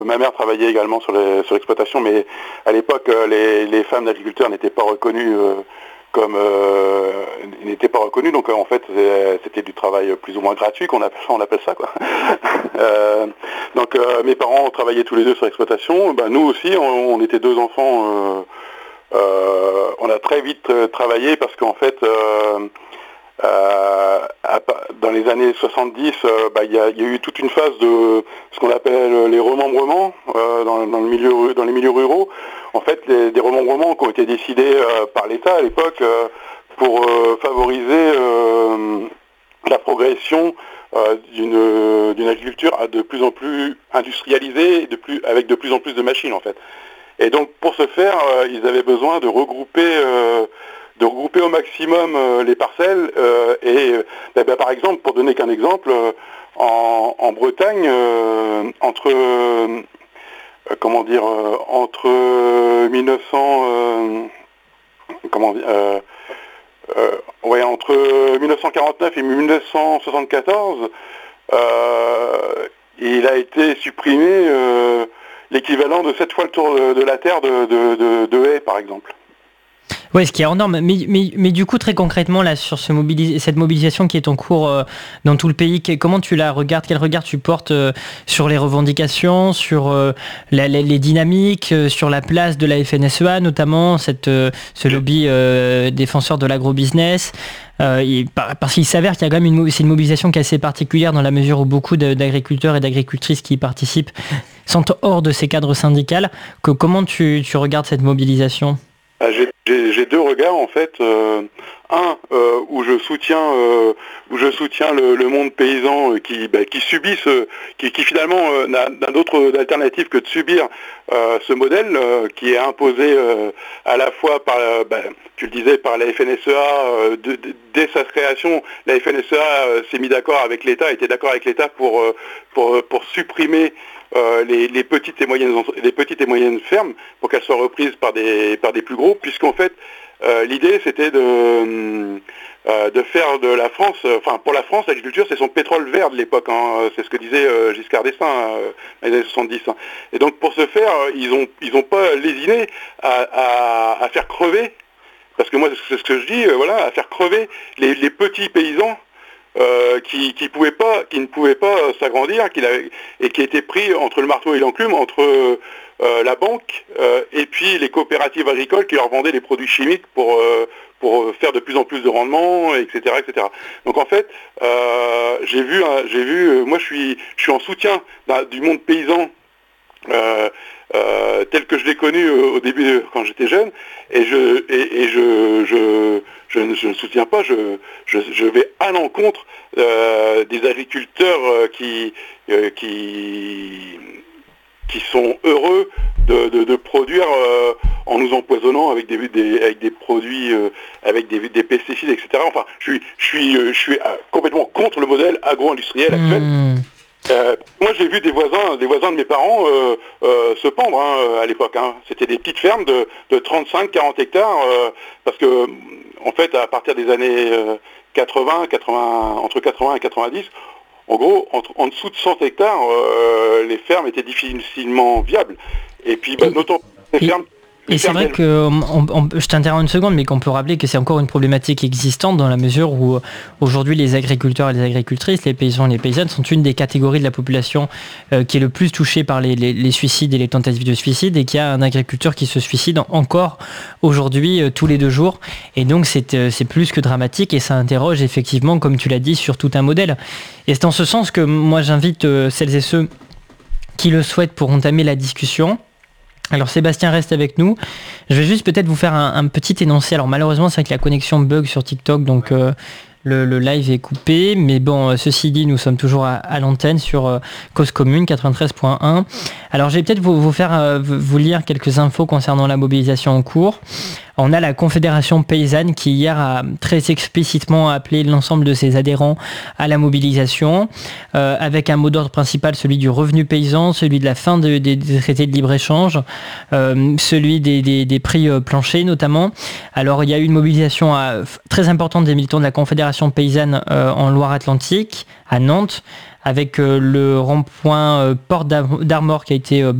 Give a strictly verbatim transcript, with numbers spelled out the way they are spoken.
Ma mère travaillait également sur, les, sur l'exploitation, mais à l'époque, les, les femmes d'agriculteurs n'étaient pas reconnues euh, comme euh, n'étaient pas reconnues, donc en fait c'était du travail plus ou moins gratuit qu'on appelle, on appelle ça quoi. euh, donc euh, mes parents travaillaient tous les deux sur l'exploitation. Ben, nous aussi, on, on était deux enfants. Euh, euh, on a très vite travaillé parce qu'en fait. Euh, Euh, dans les années soixante-dix, euh, bah, y, a, y a eu toute une phase de ce qu'on appelle les remembrements euh, dans, dans, le milieu, dans les milieux ruraux. En fait, les, des remembrements qui ont été décidés euh, par l'État à l'époque euh, pour euh, favoriser euh, la progression euh, d'une, d'une agriculture de plus en plus industrialisée, de plus, avec de plus en plus de machines en fait. Et donc pour ce faire, euh, ils avaient besoin de regrouper euh, de regrouper au maximum euh, les parcelles euh, et euh, bah, par exemple, pour donner qu'un exemple, euh, en, en Bretagne, euh, entre euh, comment dire, euh, entre mille neuf cents euh, comment dire, euh, euh, ouais, entre mille neuf cent quarante-neuf et mille neuf cent soixante-quatorze, euh, il a été supprimé euh, l'équivalent de sept fois le tour de, de la Terre de, de, de, de haies, par exemple. Oui, ce qui est énorme. Mais, mais, mais du coup, très concrètement, là, sur ce mobilis- cette mobilisation qui est en cours euh, dans tout le pays, que, comment tu la regardes? Quel regard tu portes euh, sur les revendications, sur euh, la, les, les dynamiques, euh, sur la place de la F N S E A, notamment, cette, euh, ce lobby euh, défenseur de l'agrobusiness euh, il, par, Parce qu'il s'avère qu'il y a quand même une, c'est une mobilisation qui est assez particulière dans la mesure où beaucoup de, d'agriculteurs et d'agricultrices qui y participent sont hors de ces cadres syndicaux. Que, comment tu, tu regardes cette mobilisation? J'ai, j'ai, j'ai deux regards en fait. Euh, un euh, où je soutiens, euh, où je soutiens le, le monde paysan euh, qui, bah, qui subit ce, qui, qui finalement euh, n'a, n'a d'autre alternative que de subir euh, ce modèle euh, qui est imposé euh, à la fois par, euh, bah, tu le disais, par la F N S E A. Euh, de, de, dès sa création, la F N S E A euh, s'est mis d'accord avec l'État, était d'accord avec l'État pour, euh, pour, pour supprimer Euh, les, les, petites et moyennes, les petites et moyennes fermes pour qu'elles soient reprises par des, par des plus gros, puisqu'en fait euh, l'idée c'était de, euh, de faire de la France, enfin pour la France l'agriculture c'est son pétrole vert de l'époque, hein, c'est ce que disait euh, Giscard d'Estaing euh, dans les années soixante-dix. Hein. Et donc pour ce faire ils ont, ils ont pas lésiné à, à, à faire crever, parce que moi c'est ce que je dis, euh, voilà, à faire crever les, les petits paysans Euh, qui, qui, pouvait pas, qui ne pouvaient pas euh, s'agrandir, qu'il avait, et qui étaient pris entre le marteau et l'enclume, entre euh, la banque euh, et puis les coopératives agricoles qui leur vendaient des produits chimiques pour, euh, pour faire de plus en plus de rendement, et cetera, et cetera. Donc en fait, euh, j'ai vu, hein, j'ai vu, euh, moi je suis, je suis en soutien du monde paysan euh, euh, tel que je l'ai connu euh, au début euh, quand j'étais jeune, et je, et, et je, je Je ne, je ne soutiens pas, je, je, je vais à l'encontre euh, des agriculteurs euh, qui, euh, qui, qui sont heureux de, de, de produire euh, en nous empoisonnant avec des, des, avec des produits, euh, avec des, des pesticides, et cetera. Enfin, je suis, je suis, je suis complètement contre le modèle agro-industriel actuel. Mmh. Euh, moi j'ai vu des voisins, des voisins de mes parents euh, euh, se pendre hein, à l'époque. Hein. C'était des petites fermes de, de trente-cinq à quarante hectares, euh, parce que en fait à partir des années euh, quatre-vingts, quatre-vingts, entre quatre-vingts et quatre-vingt-dix, en gros entre, en dessous de cent hectares, euh, les fermes étaient difficilement viables. Et puis bah, notons les fermes. Et c'est vrai que, on, on, je t'interromps une seconde, mais qu'on peut rappeler que c'est encore une problématique existante dans la mesure où aujourd'hui les agriculteurs et les agricultrices, les paysans et les paysannes sont une des catégories de la population euh, qui est le plus touchée par les, les, les suicides et les tentatives de suicide, et qu'il y a un agriculteur qui se suicide encore aujourd'hui euh, tous les deux jours. Et donc c'est, euh, c'est plus que dramatique, et ça interroge effectivement, comme tu l'as dit, sur tout un modèle. Et c'est en ce sens que moi j'invite euh, celles et ceux qui le souhaitent pour entamer la discussion. Alors Sébastien reste avec nous. Je vais juste peut-être vous faire un, un petit énoncé. Alors malheureusement c'est vrai que la connexion bug sur TikTok, donc euh, le, le live est coupé. Mais bon, ceci dit, nous sommes toujours à, à l'antenne sur euh, Cause Commune quatre-vingt-treize point un. Alors je vais peut-être vous, vous faire euh, vous lire quelques infos concernant la mobilisation en cours. On a la Confédération Paysanne qui hier a très explicitement appelé l'ensemble de ses adhérents à la mobilisation, euh, avec un mot d'ordre principal, celui du revenu paysan, celui de la fin de, de, des traités de libre-échange, euh, celui des, des, des prix euh, planchers notamment. Alors il y a eu une mobilisation à, très importante des militants de la Confédération Paysanne euh, en Loire-Atlantique, à Nantes, avec le rond-point Porte d'Armor qui a été